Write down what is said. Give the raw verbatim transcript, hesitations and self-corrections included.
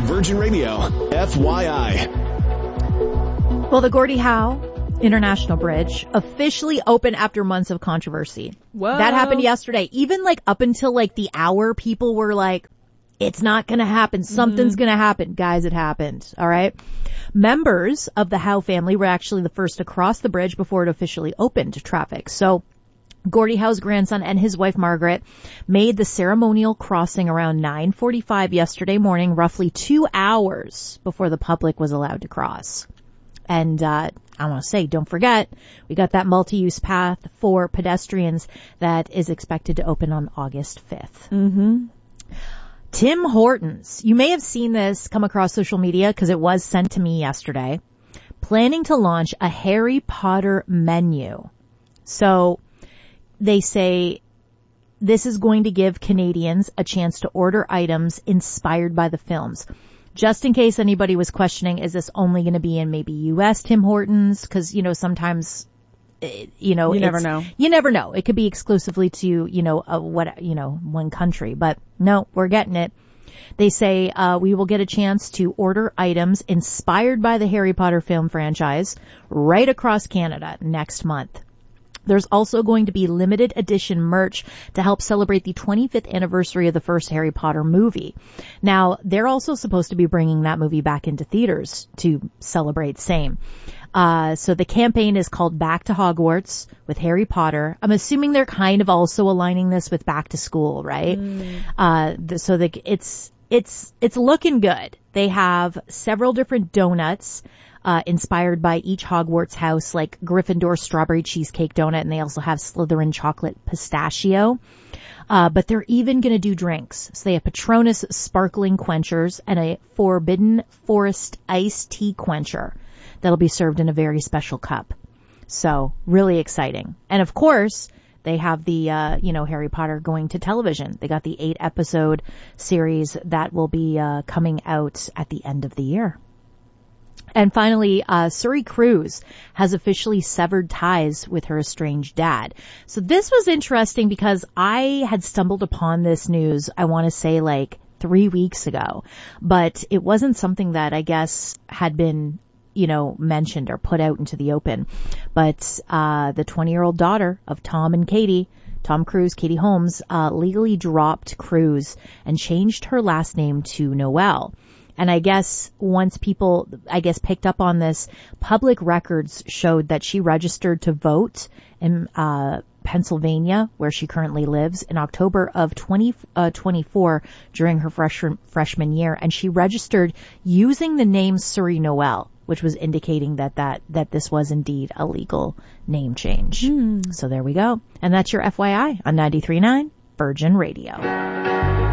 Virgin Radio, F Y I. Well, the Gordie Howe International Bridge officially opened after months of controversy. Whoa. That happened yesterday. Even like up until like the hour, people were like, it's not going to happen. Something's mm-hmm. going to happen. Guys, it happened. All right. Members of the Howe family were actually the first to cross the bridge before it officially opened to traffic. So Gordie Howe's grandson and his wife Margaret made the ceremonial crossing around nine forty-five yesterday morning, roughly two hours before the public was allowed to cross. And uh I want to say, don't forget, we got that multi-use path for pedestrians that is expected to open on August fifth. Mm-hmm. Tim Hortons. You may have seen this come across social media because it was sent to me yesterday. Planning to launch a Harry Potter menu. So they say this is going to give Canadians a chance to order items inspired by the films. Just in case anybody was questioning, is this only going to be in maybe U S Tim Hortons? Because, you know, sometimes, you know, you never know. You never know. It could be exclusively to, you know, a, what, you know, one country. But no, we're getting it. They say uh we will get a chance to order items inspired by the Harry Potter film franchise right across Canada next month. There's also going to be limited edition merch to help celebrate the twenty-fifth anniversary of the first Harry Potter movie. Now, they're also supposed to be bringing that movie back into theaters to celebrate same. Uh, so the campaign is called Back to Hogwarts with Harry Potter. I'm assuming they're kind of also aligning this with back to school, right? Mm. Uh, the, so the, it's, it's, it's looking good. They have several different donuts. Uh, inspired by each Hogwarts house, like Gryffindor strawberry cheesecake donut, and they also have Slytherin chocolate pistachio. Uh, but they're even going to do drinks. So they have Patronus sparkling quenchers and a Forbidden Forest iced tea quencher that'll be served in a very special cup. So really exciting. And of course, they have the, uh, you know, Harry Potter going to television. They got the eight episode series that will be, uh, coming out at the end of the year. And finally, uh, Suri Cruise has officially severed ties with her estranged dad. So this was interesting because I had stumbled upon this news, I want to say like three weeks ago, but it wasn't something that I guess had been, you know, mentioned or put out into the open. But, uh, the twenty year old daughter of Tom and Katie, Tom Cruise, Katie Holmes, uh, legally dropped Cruise and changed her last name to Noel. And I guess once people, I guess, picked up on this, public records showed that she registered to vote in uh Pennsylvania, where she currently lives, in October of twenty twenty-four during her fresh, freshman year. And she registered using the name Suri Noel, which was indicating that, that, that this was indeed a legal name change. Mm. So there we go. And that's your F Y I on ninety-three point nine Virgin Radio.